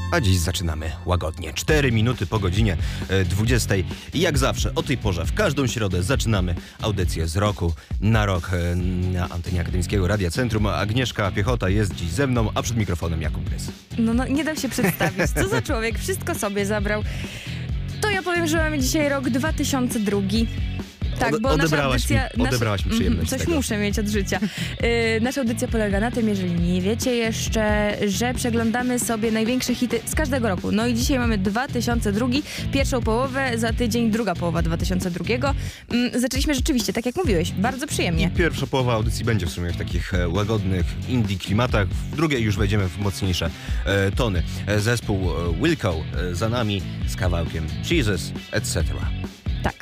A dziś zaczynamy łagodnie. 4 minuty po godzinie 20. I jak zawsze o tej porze w każdą środę zaczynamy audycję z roku na rok na antenie Akademickiego Radia Centrum. Agnieszka Piechota jest dziś ze mną, a przed mikrofonem Jakub Rys. No, nie dał się przedstawić. Co za człowiek, wszystko sobie zabrał. To ja powiem, że mamy dzisiaj rok 2002. Tak, bo nasza audycja... Odebrałaś mi przyjemność Coś tego. muszę mieć od życia. Nasza audycja polega na tym, jeżeli nie wiecie jeszcze, że przeglądamy sobie największe hity z każdego roku. No i dzisiaj mamy 2002, pierwszą połowę, za tydzień druga połowa 2002. Zaczęliśmy rzeczywiście, tak jak mówiłeś, bardzo przyjemnie. I pierwsza połowa audycji będzie w sumie w takich łagodnych indie klimatach, w drugiej już wejdziemy w mocniejsze tony. Zespół Wilco za nami z kawałkiem Jesus, etc. Tak,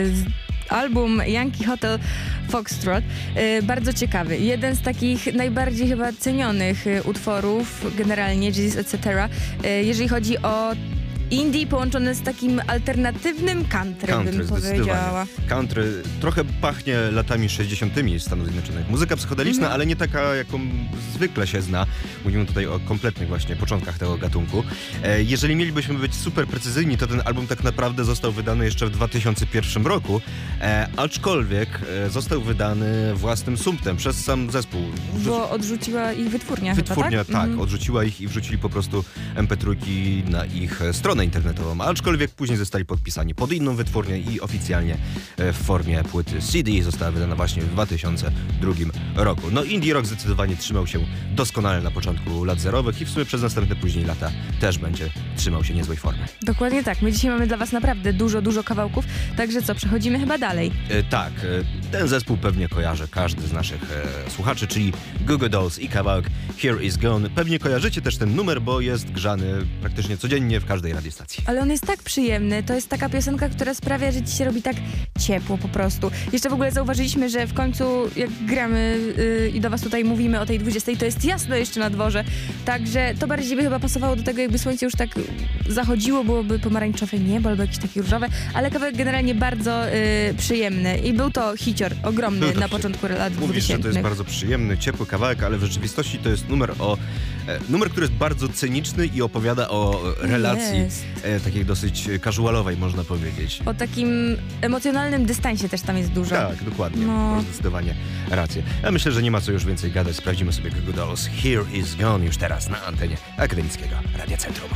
album Yankee Hotel Foxtrot, bardzo ciekawy. Jeden z takich najbardziej chyba cenionych utworów, generalnie Jesus etc. Jeżeli chodzi o indie połączone z takim alternatywnym country bym powiedziała. Country trochę pachnie latami 60. Stanów Zjednoczonych. Muzyka psychodeliczna, ale nie taka, jaką zwykle się zna. Mówimy tutaj o kompletnych właśnie początkach tego gatunku. Jeżeli mielibyśmy być super precyzyjni, to ten album tak naprawdę został wydany jeszcze w 2001 roku, aczkolwiek został wydany własnym sumptem przez sam zespół. Bo odrzuciła ich wytwórnia Wytwórnia, chyba, tak? Odrzuciła ich i wrzucili po prostu MP3 na ich stronę internetową, aczkolwiek później zostali podpisani pod inną wytwórnię i oficjalnie w formie płyty CD została wydana właśnie w 2002 roku. No indie rock zdecydowanie trzymał się doskonale na początku lat zerowych i w sumie przez następne później lata też będzie trzymał się niezłej formy. Dokładnie tak. My dzisiaj mamy dla was naprawdę dużo kawałków, także co, przechodzimy chyba dalej. Tak, ten zespół pewnie kojarzy każdy z naszych słuchaczy, czyli Goo Goo Dolls i kawałek Here Is Gone. Pewnie kojarzycie też ten numer, bo jest grzany praktycznie codziennie w każdej radiostacji. Ale on jest tak przyjemny, to jest taka piosenka, która sprawia, że ci się robi tak ciepło po prostu. Jeszcze w ogóle zauważyliśmy, że w końcu jak gramy i do was tutaj mówimy o tej 20, to jest jasno jeszcze na dworze, także to bardziej by chyba pasowało do tego, jakby słońce już tak zachodziło, byłoby pomarańczowe niebo albo jakieś takie różowe, ale kawałek generalnie bardzo przyjemny i był to hicior ogromny na początku lat 2000. Mówisz, że to jest bardzo przyjemny, ciepły kawałek, ale w rzeczywistości to jest numer, który jest bardzo cyniczny i opowiada o relacji takiej dosyć casualowej, można powiedzieć. O takim emocjonalnym dystansie też tam jest dużo. Tak, dokładnie. Masz zdecydowanie rację. Ja myślę, że nie ma co już więcej gadać. Sprawdzimy sobie Goo Goo Dolls. Here Is Gone już teraz na antenie Akademickiego Radia Centrum.